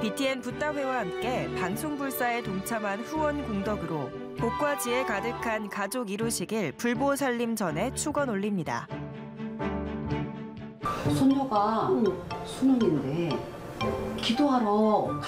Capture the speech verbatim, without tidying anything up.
비티엔 붓다회와 함께 방송불사에 동참한 후원 공덕으로 복과 지혜 가득한 가족 이루시길 불보 살림 전에 축원 올립니다. 손녀가 수능인데 기도하러